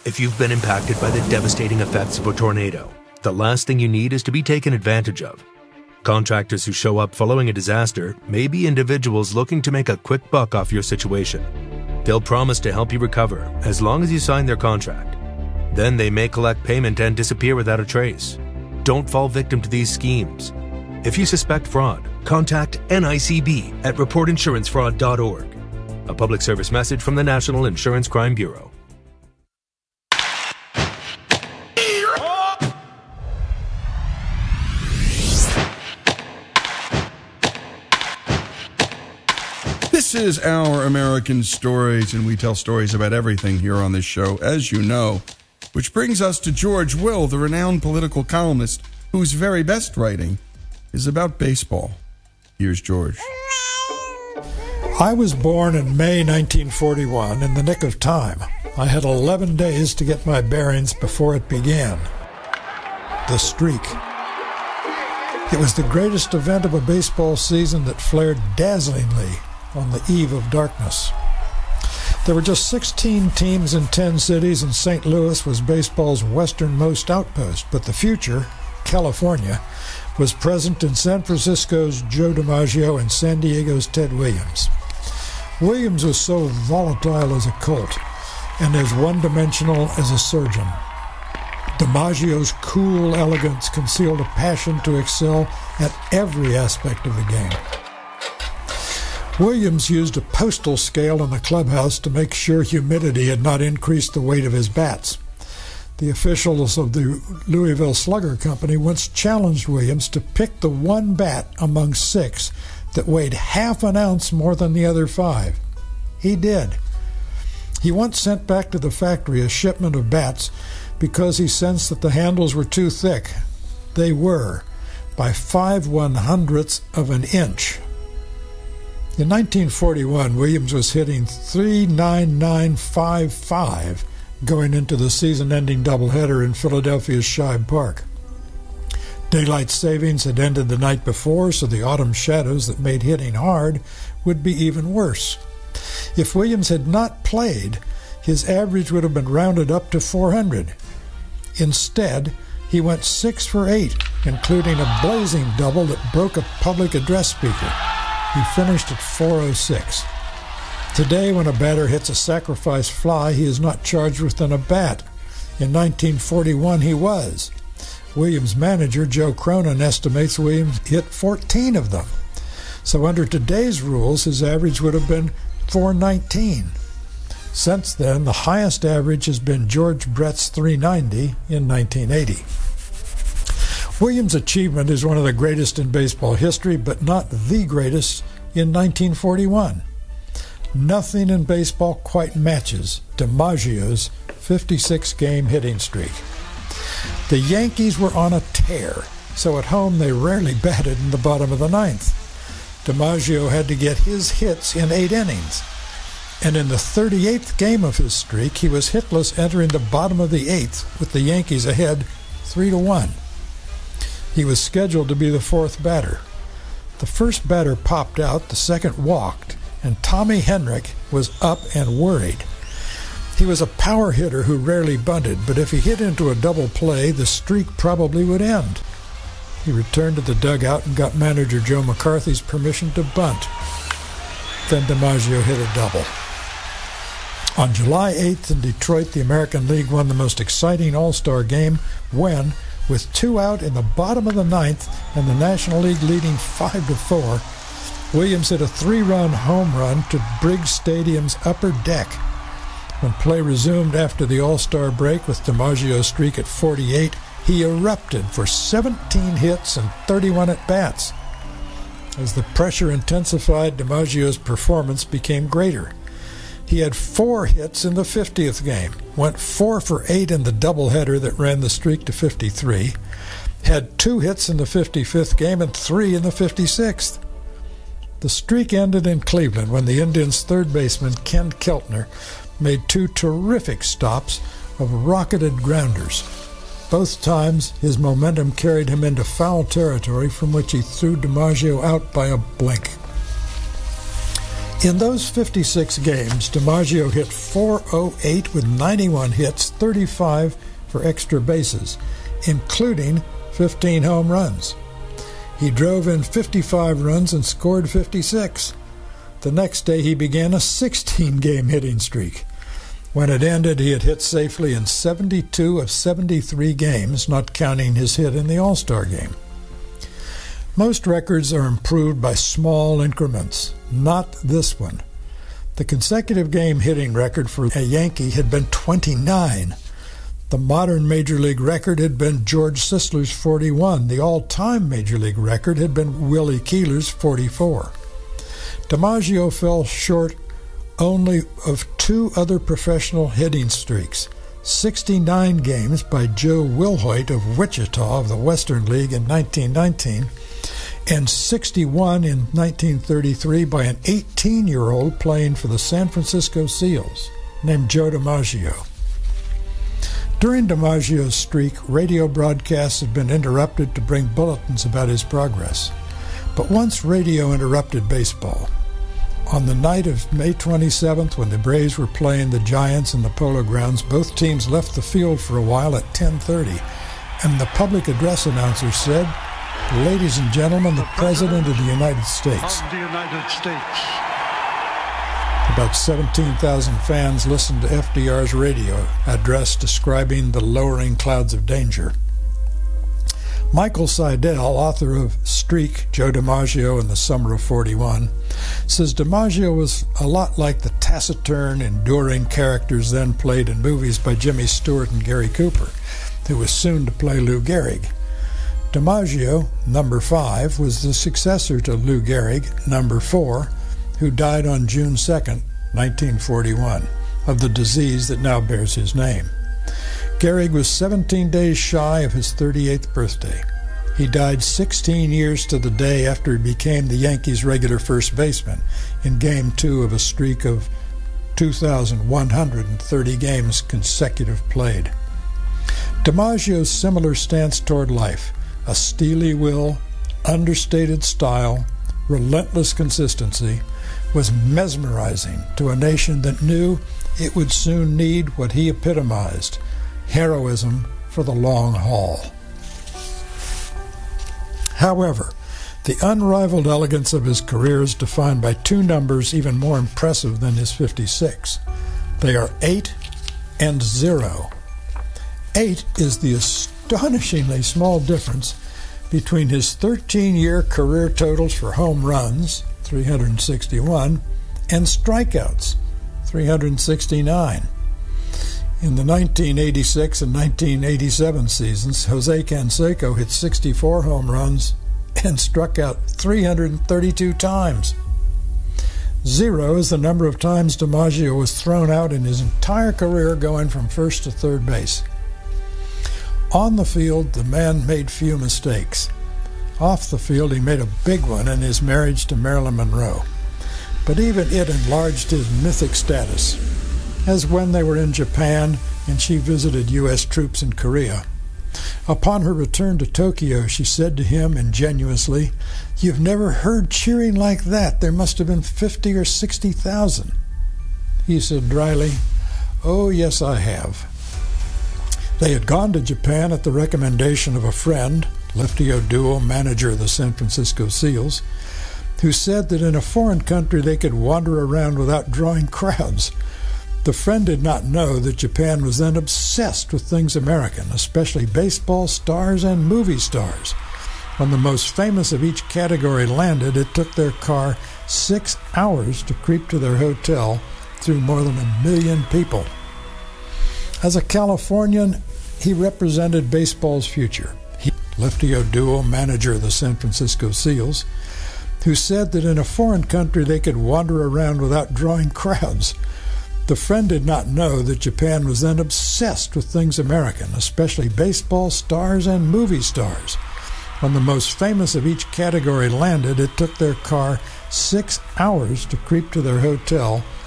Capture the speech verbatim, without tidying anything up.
If you've been impacted by the devastating effects of a tornado, the last thing you need is to be taken advantage of. Contractors who show up following a disaster may be individuals looking to make a quick buck off your situation. They'll promise to help you recover as long as you sign their contract. Then they may collect payment and disappear without a trace. Don't fall victim to these schemes. If you suspect fraud, contact N I C B at report insurance fraud dot org. A public service message from the National Insurance Crime Bureau. This is Our American Stories, and we tell stories about everything here on this show, as you know. Which brings us to George Will, the renowned political columnist, whose very best writing is about baseball. Here's George. I was born in May nineteen forty-one, in the nick of time. I had eleven days to get my bearings before it began. The streak. It was the greatest event of a baseball season that flared dazzlingly on the eve of darkness. There were just sixteen teams in ten cities, and Saint Louis was baseball's westernmost outpost, but the future, California, was present in San Francisco's Joe DiMaggio and San Diego's Ted Williams. Williams was so volatile as a colt and as one-dimensional as a surgeon. DiMaggio's cool elegance concealed a passion to excel at every aspect of the game. Williams used a postal scale in the clubhouse to make sure humidity had not increased the weight of his bats. The officials of the Louisville Slugger Company once challenged Williams to pick the one bat among six that weighed half an ounce more than the other five. He did. He once sent back to the factory a shipment of bats because he sensed that the handles were too thick. They were, by five one-hundredths of an inch. In nineteen forty-one, Williams was hitting three nine nine five five going into the season-ending doubleheader in Philadelphia's Shibe Park. Daylight savings had ended the night before, so the autumn shadows that made hitting hard would be even worse. If Williams had not played, his average would have been rounded up to four hundred. Instead, he went six for eight, including a blazing double that broke a public address speaker. He finished at four oh six. Today, when a batter hits a sacrifice fly, he is not charged with an at-bat. In nineteen forty-one, he was. Williams' manager, Joe Cronin, estimates Williams hit fourteen of them. So under today's rules, his average would have been four nineteen. Since then, the highest average has been George Brett's three ninety in nineteen eighty. Williams' achievement is one of the greatest in baseball history, but not the greatest in nineteen forty-one. Nothing in baseball quite matches DiMaggio's fifty-six game hitting streak. The Yankees were on a tear, so at home they rarely batted in the bottom of the ninth. DiMaggio had to get his hits in eight innings, and in the thirty-eighth game of his streak, he was hitless entering the bottom of the eighth with the Yankees ahead three to one. He was scheduled to be the fourth batter. The first batter popped out, the second walked, and Tommy Henrich was up and worried. He was a power hitter who rarely bunted, but if he hit into a double play, the streak probably would end. He returned to the dugout and got manager Joe McCarthy's permission to bunt. Then DiMaggio hit a double. On July eighth in Detroit, the American League won the most exciting All-Star game when, with two out in the bottom of the ninth and the National League leading five to four, Williams hit a three-run home run to Briggs Stadium's upper deck. When play resumed after the All-Star break with DiMaggio's streak at forty-eight, he erupted for seventeen hits and thirty-one at-bats. As the pressure intensified, DiMaggio's performance became greater. He had four hits in the fiftieth game, went four for eight in the doubleheader that ran the streak to fifty-three, had two hits in the fifty-fifth game and three in the fifty-sixth. The streak ended in Cleveland when the Indians' third baseman, Ken Keltner, made two terrific stops of rocketed grounders. Both times, his momentum carried him into foul territory from which he threw DiMaggio out by a blink. In those fifty-six games, DiMaggio hit four oh eight with ninety-one hits, thirty-five for extra bases, including fifteen home runs. He drove in fifty-five runs and scored fifty-six. The next day he began a sixteen-game hitting streak. When it ended, he had hit safely in seventy-two of seventy-three games, not counting his hit in the All-Star game. Most records are improved by small increments, not this one. The consecutive game hitting record for a Yankee had been twenty-nine. The modern Major League record had been George Sisler's forty-one. The all-time Major League record had been Willie Keeler's forty-four. DiMaggio fell short only of two other professional hitting streaks, sixty-nine games by Joe Wilhoit of Wichita of the Western League in nineteen nineteen, and sixty-one in nineteen thirty-three by an eighteen-year-old playing for the San Francisco Seals named Joe DiMaggio. During DiMaggio's streak, radio broadcasts had been interrupted to bring bulletins about his progress. But once radio interrupted baseball. On the night of May twenty-seventh, when the Braves were playing the Giants in the Polo Grounds, both teams left the field for a while at ten thirty, and the public address announcer said, "Ladies and gentlemen, the President of the United States." Of the United States. About seventeen thousand fans listened to F D R's radio address describing the lowering clouds of danger. Michael Seidel, author of Streak, Joe DiMaggio in the Summer of forty-one, says DiMaggio was a lot like the taciturn, enduring characters then played in movies by Jimmy Stewart and Gary Cooper, who was soon to play Lou Gehrig. DiMaggio, number five, was the successor to Lou Gehrig, number four, who died on June second, nineteen forty-one, of the disease that now bears his name. Gehrig was seventeen days shy of his thirty-eighth birthday. He died sixteen years to the day after he became the Yankees' regular first baseman in Game two of a streak of two thousand one hundred thirty games consecutive played. DiMaggio's similar stance toward life, a steely will, understated style, relentless consistency, was mesmerizing to a nation that knew it would soon need what he epitomized, heroism for the long haul. However, the unrivaled elegance of his career is defined by two numbers even more impressive than his fifty-six. They are eight and zero. Eight is the astonishingly small difference between his thirteen-year career totals for home runs, three hundred sixty-one, and strikeouts, three hundred sixty-nine. In the nineteen eighty-six and nineteen eighty-seven seasons, Jose Canseco hit sixty-four home runs and struck out three hundred thirty-two times. Zero is the number of times DiMaggio was thrown out in his entire career going from first to third base. On the field, the man made few mistakes. Off the field, he made a big one in his marriage to Marilyn Monroe. But even it enlarged his mythic status, as when they were in Japan and she visited U S troops in Korea. Upon her return to Tokyo, she said to him ingenuously, "You've never heard cheering like that. There must have been fifty or sixty thousand." He said dryly, "Oh, yes, I have." They had gone to Japan at the recommendation of a friend, Lefty Oduo, manager of the San Francisco Seals, who said that in a foreign country they could wander around without drawing crowds. The friend did not know that Japan was then obsessed with things American, especially baseball stars and movie stars. When the most famous of each category landed, it took their car six hours to creep to their hotel through more than a million people. As a Californian, he represented baseball's future. He, Lefty Oduo, manager of the San Francisco Seals, who said that in a foreign country they could wander around without drawing crowds. The friend did not know that Japan was then obsessed with things American, especially baseball stars and movie stars. When the most famous of each category landed, it took their car six hours to creep to their hotel